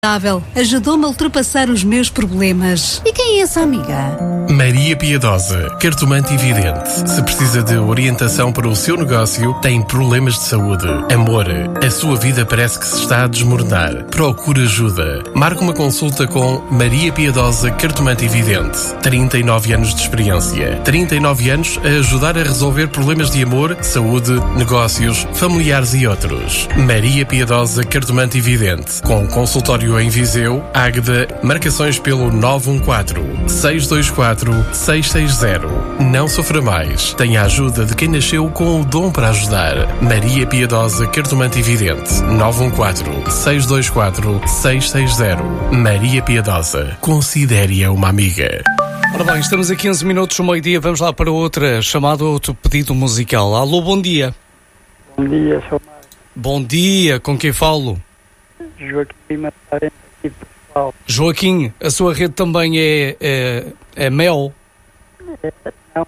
Ajudou-me a ultrapassar os meus problemas. E quem é essa amiga? Maria Piedosa, cartomante e vidente. Se precisa de orientação para o seu negócio, tem problemas de saúde, amor, a sua vida parece que se está a desmoronar. Procure ajuda. Marque uma consulta com Maria Piedosa, cartomante e vidente. 39 anos de experiência. 39 anos a ajudar a resolver problemas de amor, saúde, negócios, familiares e outros. Maria Piedosa, cartomante e vidente. Com consultório em Viseu, Águeda, marcações pelo 914-624-660. Não sofra mais. Tenha a ajuda de quem nasceu com o dom para ajudar. Maria Piedosa, cartomante e vidente. 914-624-660. Maria Piedosa. Considere-a uma amiga. Ora bem, estamos a 15 minutos do meio-dia. Vamos lá para outra chamada, outro pedido musical. Alô, bom dia. Bom dia, sou Marcos. Bom dia, com quem falo? Joaquim Matarena, aqui de Portugal. Joaquim, a sua rede também é Mel? Não,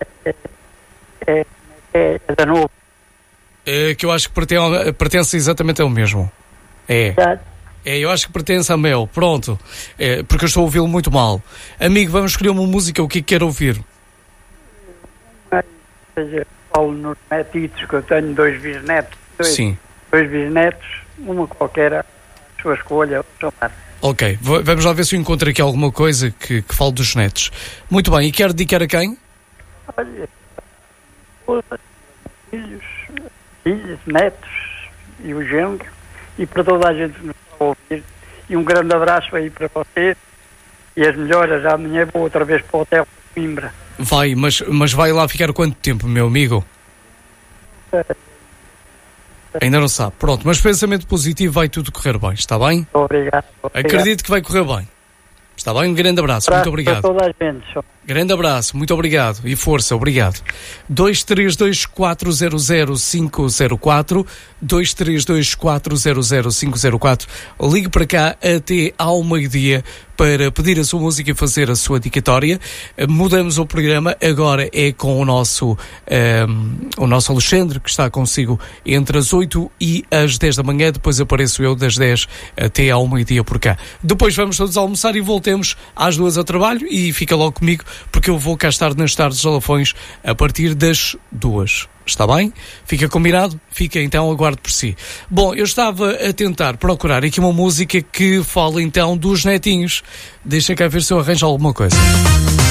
é da Novo. É que eu acho que pertence exatamente ao mesmo. Eu acho que pertence a Mel, pronto. Porque eu estou a ouvi-lo muito mal. Amigo, vamos escolher uma música, o que quer ouvir? Seja, falo nos netitos, que eu tenho dois bisnetos. Sim. Dois bisnetos, uma qualquer, a sua escolha. Ok, vamos lá ver se eu encontro aqui alguma coisa que fale dos netos. Muito bem, e quer dedicar a quem? Olha, filhos, netos e o genro, e para toda a gente que nos está a ouvir. E um grande abraço aí para vocês e as melhoras. Amanhã vou outra vez para o hotel de Coimbra. Vai, mas vai lá ficar quanto tempo, meu amigo? Ainda não sabe. Pronto, mas pensamento positivo, vai tudo correr bem, está bem? Obrigado. Acredito que vai correr bem. Está bem? Um grande abraço, muito obrigado. Para toda a gente. Grande abraço, muito obrigado e força, obrigado. 232-400-504, 232-400-504. Ligue para cá até ao meio-dia para pedir a sua música e fazer a sua dedicatória. Mudamos o programa, agora é com o nosso Alexandre, que está consigo entre as 8 e as 10 da manhã, depois apareço eu das 10 até ao meio-dia por cá. Depois vamos todos almoçar e voltemos às 2 ao trabalho e fica logo comigo, porque eu vou cá estar nas tardes de Alafões a partir das 2. Está bem? Fica combinado? Fica então, aguardo por si. Bom, eu estava a tentar procurar aqui uma música que fala então dos netinhos. Deixa cá ver se eu arranjo alguma coisa.